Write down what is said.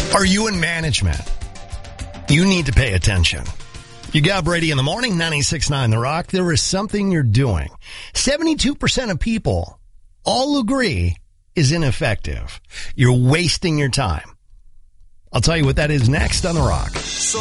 Are you in management? You need to pay attention. You got Brady in the morning, 96.9 The Rock. There is something you're doing. 72% of people all agree is ineffective. You're wasting your time. I'll tell you what that is next on The Rock.